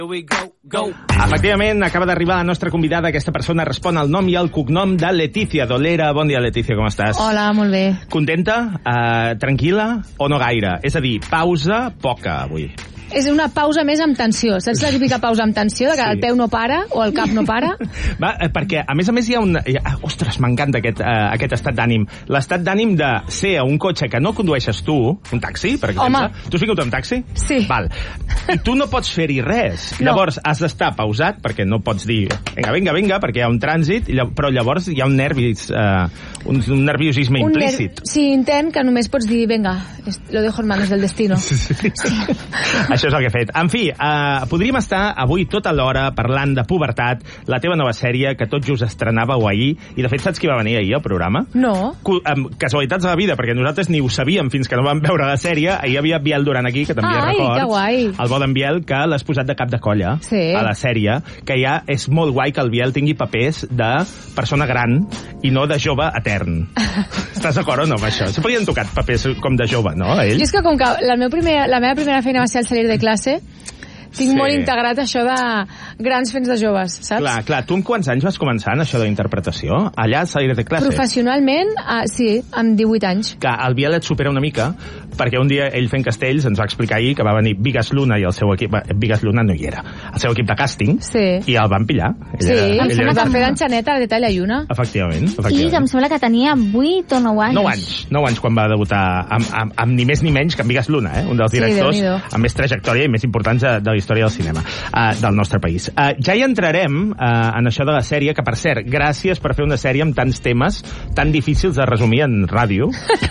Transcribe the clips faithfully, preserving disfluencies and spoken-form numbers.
Efectivament, acaba d'arribar la nostra convidada. Aquesta persona respon al nom i al cognom de Letícia Dolera. Bon dia, Letícia, com estàs? Hola, molt bé. Contenta? Uh, tranquil·la o no gaire? És a dir, pausa poca avui. És una pausa més amb tensió. Saps la típica pausa amb tensió, de que sí. El peu no para o el cap no para? Va, perquè, a més a més, hi ha un... Hi ha, ostres, m'encanta aquest, uh, aquest estat d'ànim. L'estat d'ànim de ser a un cotxe que no condueixes tu, un taxi, per exemple. Home. Tu has vingut amb taxi? Sí. Val. I tu no pots fer-hi res. No. Llavors, has d'estar pausat, perquè no pots dir vinga, vinga, vinga, perquè hi ha un trànsit, però llavors hi ha un nervis, uh, un, un nerviosisme un implícit. Ner sí, intent que només pots dir vinga, lo dejo en manos del destino. Sí, sí. Sí. Això és el que he fet. En fi, eh, podríem estar avui tota l'hora parlant de Pubertat, la teva nova sèrie, que tot just estrenàveu ahir, i de fet saps qui va venir ahir al programa? No. Amb casualitats de la vida, perquè nosaltres ni ho sabíem fins que no vam veure la sèrie. Ahir hi havia Biel Duran aquí, que també Ai, records. que guai. El bo d'en Biel, que l'has posat de cap de colla sí. a la sèrie, que ja és molt guai que el Biel tingui papers de persona gran i no de jove etern. Estàs d'acord o no amb això? Se podien tocar papers com de jove, no, a ell? Jo és que com que la, meu primer, la meva primera feina va ser al salir de classe, tinc sí. molt integrat això de grans fets de joves, saps? Clar, clar. Tu amb quants anys vas començar en això de interpretació? Allà, a salir de classe? Professionalment, uh, sí, amb divuit anys. Clar, el Biel et supera una mica, perquè un dia ell fent castells ens va explicar ahir que va venir Vigas Luna i el seu equip... Vigas Luna no hi era. El seu equip de càsting, sí. i el van pillar. Ell sí, era, em sembla que va fer d'enxaneta de talla i una. Efectivament, efectivament. I em sembla que tenia vuit o nou anys. nou anys. nou anys quan va debutar amb, amb, amb ni més ni menys que amb Vigas Luna, eh? Un dels directors sí, amb més trajectòria i més importants de, de la història del cinema. Uh, del nostre país. Uh, ja hi entrarem uh, en això de la sèrie, que per cert, gràcies per fer una sèrie amb tants temes tan difícils de resumir en ràdio.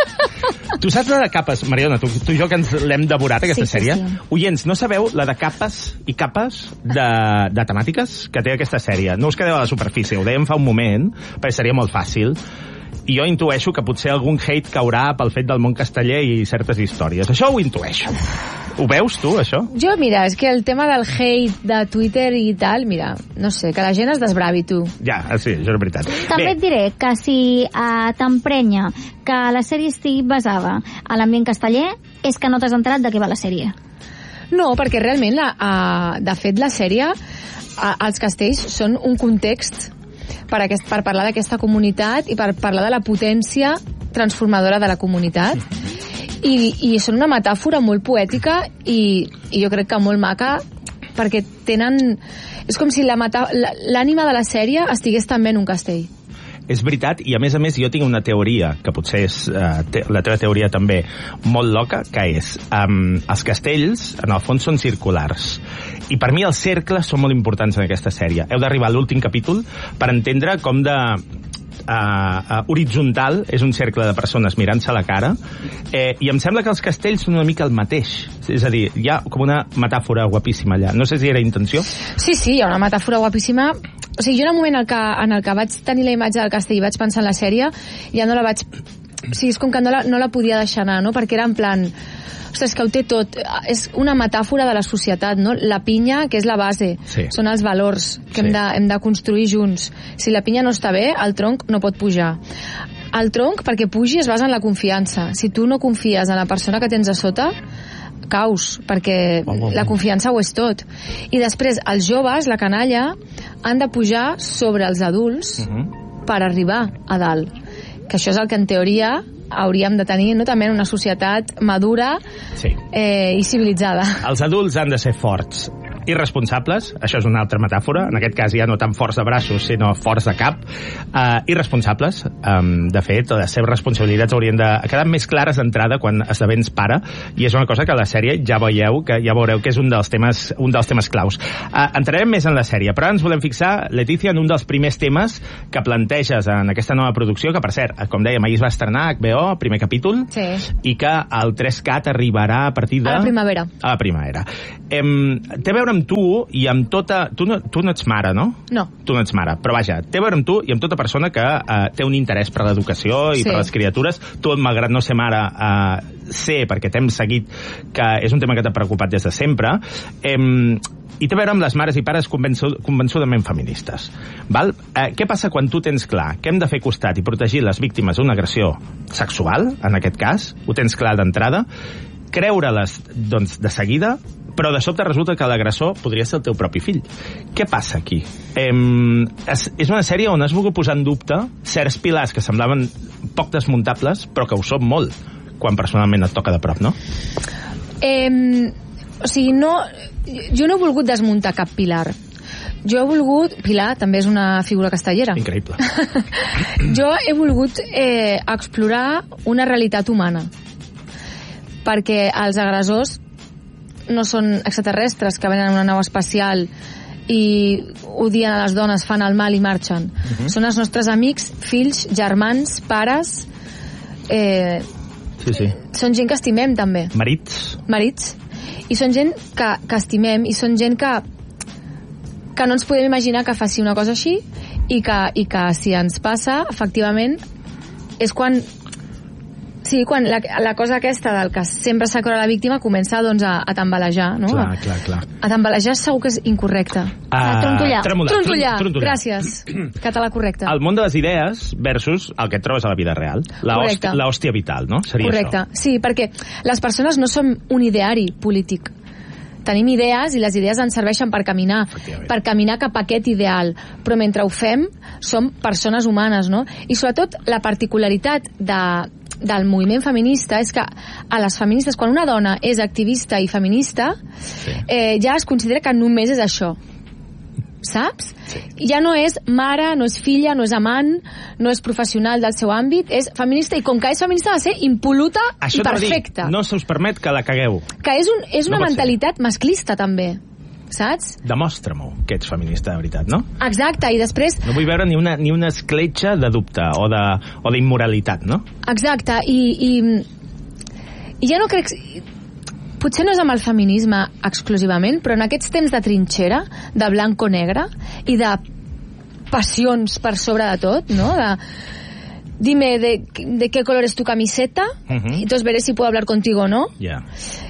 Tu saps la de capes, Mariona, tu, tu i jo que ens l'hem devorat, aquesta sí, sèrie? Sí, sí. Oients, no sabeu la de capes i capes de, de temàtiques que té aquesta sèrie? No us quedeu a la superfície, ho dèiem fa un moment, perquè seria molt fàcil. I jo intueixo que potser algun hate caurà pel fet del món casteller i certes històries. Això ho intueixo. Ho veus, tu, això? Jo, mira, és que el tema del hate de Twitter i tal, mira, no sé, que la gent es desbravi, tu. Ja, sí, això és veritat. També et diré que si uh, t'emprenya que la sèrie estigui basada a l'ambient casteller, és que no t'has enterat de què va la sèrie. No, perquè realment, la, uh, de fet, la sèrie, uh, els castells són un context per, aquest, per parlar d'aquesta comunitat i per parlar de la potència transformadora de la comunitat. I, i són una metàfora molt poètica i, i jo crec que molt maca, perquè tenen... És com si l'ànima de la sèrie estigués també en un castell. És veritat, i a més a més jo tinc una teoria, que potser és uh, te la teva teoria també, molt loca, que és um, els castells, en el fons, són circulars. I per mi els cercles són molt importants en aquesta sèrie. Heu d'arribar a l'últim capítol per entendre com de... Uh, uh, horitzontal és un cercle de persones mirant-se a la cara, eh, i em sembla que els castells són una mica el mateix. És a dir, hi ha com una metàfora guapíssima allà. No sé si era intenció. Sí, sí, hi ha una metàfora guapíssima. O sigui, jo en el moment en el que, en el que vaig tenir la imatge del castell i vaig pensar en la sèrie, ja no la vaig... O sigui, és com que no la, no la podia deixar anar, no? Perquè era en plan... Ostres, que ho té tot. És una metàfora de la societat, no? La pinya, que és la base, sí. Són els valors que sí. hem, de, hem de construir junts. Si la pinya no està bé, el tronc no pot pujar. El tronc, perquè pugi, es basa en la confiança. Si tu no confies en la persona que tens a sota, caus, perquè oh, oh, oh. la confiança ho és tot. I després, els joves, la canalla, han de pujar sobre els adults uh -huh. per arribar a dalt. Que això és el que, en teoria, hauríem de tenir, no, també en una societat madura sí. eh, i civilitzada. Els adults han de ser forts i responsables, això és una altra metàfora, en aquest cas ja no tan forts de braços, sinó forts de cap, uh, i responsables. Um, de fet, les seves responsabilitats haurien de quedar més clares d'entrada quan esdevens pare, i és una cosa que a la sèrie ja veieu, que ja veureu que és un dels temes, un dels temes claus. Uh, entrarem més en la sèrie, però ens volem fixar, Letícia, en un dels primers temes que planteges en aquesta nova producció, que per cert, com dèiem, ahir es va estrenar a H B O, primer capítol, sí. i que el tres cat arribarà a partir de... A la primavera. A la primavera. Em, té a veure amb tu i amb tota... Tu no, tu no ets mare, no? No. Tu no ets mare, però vaja, té a veure amb tu i amb tota persona que eh, té un interès per l'educació i sí. per les criatures. Tu, malgrat no ser mare, eh, sé, perquè t'hem seguit, que és un tema que t'ha preocupat des de sempre. Em, i té a veure amb les mares i pares convençud, convençudament feministes. Val? Eh, què passa quan tu tens clar que hem de fer costat i protegir les víctimes d'una agressió sexual, en aquest cas, ho tens clar d'entrada, creure-les, doncs, de seguida, però de sobte resulta que l'agressor podria ser el teu propi fill. Què passa aquí? Eh, és, és una sèrie on has volgut posar en dubte certs pilars que semblaven poc desmuntables, però que ho són molt, quan personalment et toca de prop, no? Eh, o sigui, no... Jo no he volgut desmuntar cap pilar. Jo he volgut... Pilar també és una figura castellera. Increïble. Jo he volgut eh, explorar una realitat humana. Perquè els agressors no són extraterrestres que venen en una nau espacial i odien a les dones, fan el mal i marxen. Uh-huh. Són els nostres amics, fills, germans, pares... Eh, sí, sí. Són gent que estimem, també. Marits. Marits. I són gent que, que estimem i són gent que que no ens podem imaginar que faci una cosa així i que, i que si ens passa, efectivament, és quan... Sí, quan la, la cosa aquesta del que sempre s'acorda la víctima comença doncs, a, a tambalejar, no? Clar, clar, clar. A tambalejar segur que és incorrecte. A trontollar. Tremolar. Trontollar, trontollar. gràcies. Català correcte. El món de les idees versus el que et trobes a la vida real. La Correcte. hòstia, l'hòstia vital, no? Seria Correcte. això. Sí, perquè les persones no som un ideari polític. Tenim idees i les idees ens serveixen per caminar, per caminar cap a aquest ideal. Però mentre ho fem, som persones humanes, no? I sobretot la particularitat de, del moviment feminista és que a les feministes, quan una dona és activista i feminista, sí. eh, ja es considera que només és això. Saps? Sí. Ja no és mare, no és filla, no és amant, no és professional del seu àmbit, és feminista, i com que és feminista ha de ser impoluta això i perfecta. Dir, no se us permet que la cagueu. Que és, un, és una no mentalitat masclista, també. Saps? Demostra-m'ho que ets feminista de veritat, no? Exacte, i després... No vull veure ni una, ni una escletxa de dubte o de, o d'immoralitat, no? Exacte, i, i, i ja no crec... Potser no és amb el feminisme exclusivament, però en aquests temps de trinxera, de blanc-negre, i de passions per sobre de tot, no? De... Dime de, de qué color es tu camiseta, uh-huh. y entonces veré si puedo hablar contigo o no. Yeah.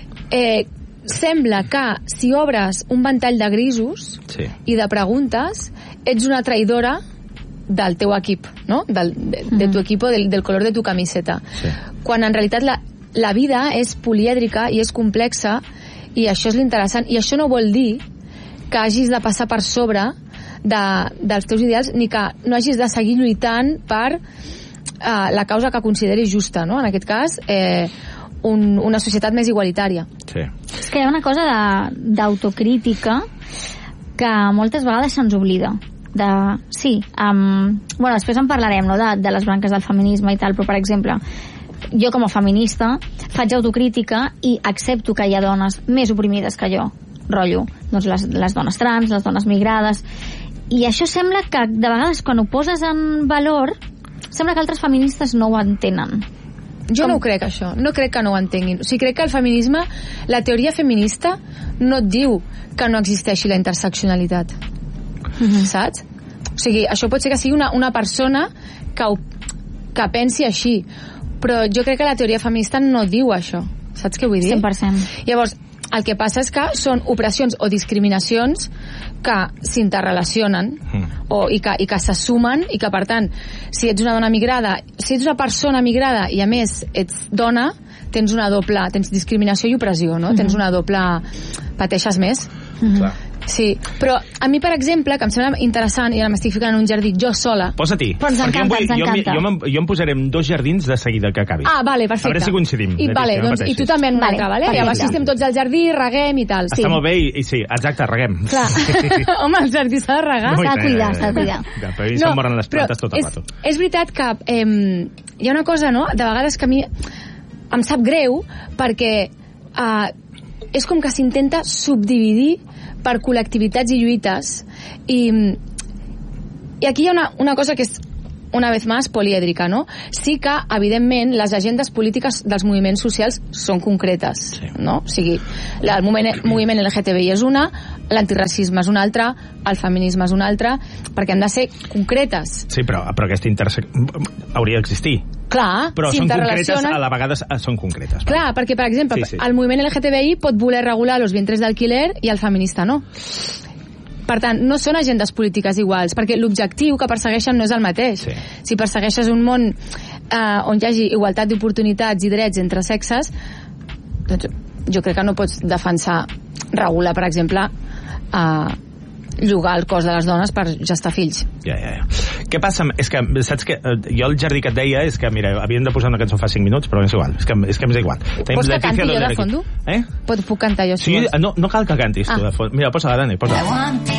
Eh, sembla que si obres un ventall de grisos sí. i de preguntes, ets una traïdora del teu equip, no? Del, de, uh-huh. de tu equip, del, del color de tu camiseta. Sí. Quan en realitat la La vida és polièdrica i és complexa, i això és l'interessant, i això no vol dir que hagis de passar per sobre de, dels teus ideals, ni que no hagis de seguir lluitant per eh, la causa que consideris justa, no? En aquest cas, eh, un, una societat més igualitària. Sí. És que hi ha una cosa d'autocrítica que moltes vegades se'ns oblida. De, sí, um, bueno, després en parlarem, no?, de, de les branques del feminisme i tal, però, per exemple, jo com a feminista faig autocrítica i accepto que hi ha dones més oprimides que jo, rotllo, doncs les, les dones trans, les dones migrades, i això sembla que de vegades quan ho poses en valor sembla que altres feministes no ho entenen. Jo com... no ho crec, això, no crec que no ho entenguin. O sigui, crec que el feminisme, la teoria feminista no et diu que no existeixi la interseccionalitat. Mm-hmm. Saps? O sigui, això pot ser que sigui una, una persona que, ho, que pensi així, però jo crec que la teoria feminista no diu això. Saps què vull dir? cent per cent. Llavors, el que passa és que són opressions o discriminacions que s'interrelacionen mm. o, i que, i que se sumen, i que, per tant, si ets una dona migrada, si ets una persona migrada i, a més, ets dona, tens una doble, tens discriminació i opressió, no? Mm-hmm. Tens una doble... pateixes més. Mm-hmm. Clar. Sí, però a mi, per exemple, que em sembla interessant, i ara m'estic ficant en un jardí jo sola... Posa-t'hi. Però ens encanta, vull, ens encanta. Jo, jo, jo em posaré en dos jardins de seguida que acabi. Ah, vale, perfecte. A veure si coincidim. I, vale, doncs, i tu també en un altre, vale? I llavors estem tots al jardí, reguem i tal. Està sí. molt bé, i, i sí, exacte, reguem. Clar. Home, el jardí s'ha de regar. S'ha de cuidar, s'ha de cuidar. Ja, però no, se'n moren les plantes tot el és, rato. És veritat que eh, hi ha una cosa, no?, de vegades que a mi em sap greu, perquè eh, és com que s'intenta subdividir per col·lectivitats i lluites, i, i aquí hi ha una, una cosa que és una vez más polièdrica, no? Sí que, evidentment, les agendes polítiques dels moviments socials són concretes, sí. no? O sigui, el moviment, moviment L G T B I és una, l'antiracisme és una altra, el feminisme és una altra, perquè han de ser concretes. Sí, però, però aquesta intersecció hauria d'existir. Clar, però són concretes, a la vegada són concretes. Clar, perquè, per exemple, sí, sí. el moviment L G T B I pot voler regular els vientres d'alquiler i el feminista no. Per tant, no són agendes polítiques iguals, perquè l'objectiu que persegueixen no és el mateix. Sí. Si persegueixes un món eh, on hi hagi igualtat d'oportunitats i drets entre sexes, doncs jo crec que no pots defensar regula, per exemple, eh, llogar el cos de les dones per gestar fills. Ja, ja, ja. Què passa? És que, saps que jo el jardí que et deia és que, mira, havíem de posar una cançó fa cinc minuts, però és igual, és que, és que m'és igual. Tenim Vols que canti jo de fondo? Eh? Puc cantar jo, si sí, vols. No, no cal que cantis, ah. tu, de fons. Mira, posa-la, Dani, posa-la.